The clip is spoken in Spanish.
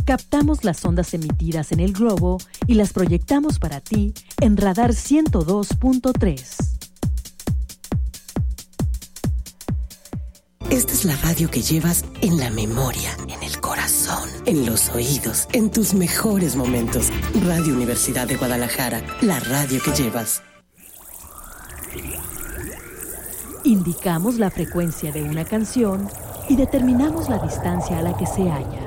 Captamos las ondas emitidas en el globo y las proyectamos para ti en Radar 102.3. Esta es la radio que llevas en la memoria, en el corazón, en los oídos, en tus mejores momentos. Radio Universidad de Guadalajara, la radio que llevas. Indicamos la frecuencia de una canción y determinamos la distancia a la que se halla.